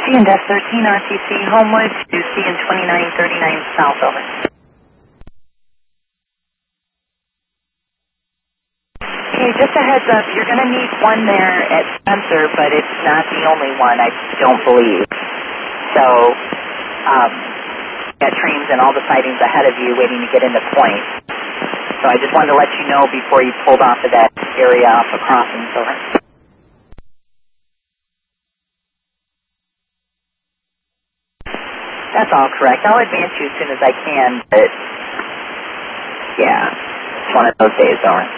C&F 13 RTC Homewood to CN 2939 South, over. Okay, just a heads up, you're going to need one there at Spencer, but it's not the only one, I don't believe. So, got trains and all the sidings ahead of you waiting to get into Point. So I just wanted to let you know before you pulled off of that area off the crossings, over. That's all correct. I'll advance you as soon as I can, but yeah, it's one of those days, over.